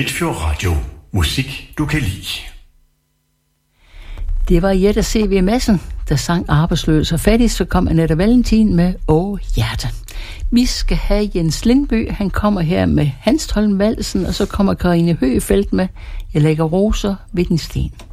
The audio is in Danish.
Midtfjord Radio. Musik, du kan lide. Det var Jette C.V. Madsen, der sang Arbejdsløs og fattig, så kom Annette Valentin med Åh Hjerte. Vi skal have Jens Lindby, han kommer her med Hanstholm Valsen, og så kommer Karine Høgefeldt med Jeg lægger roser ved din sten.